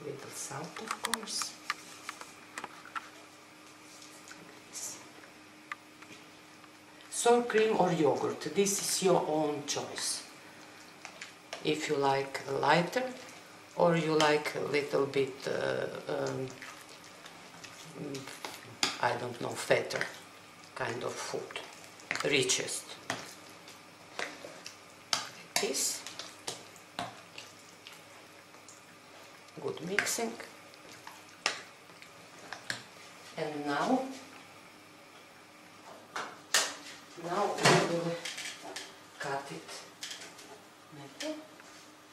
Little salt, of course. Sour cream or yogurt, this is your own choice. If you like lighter or you like a little bit, I don't know, fatter kind of food, richest. Like this. Good mixing. And now we will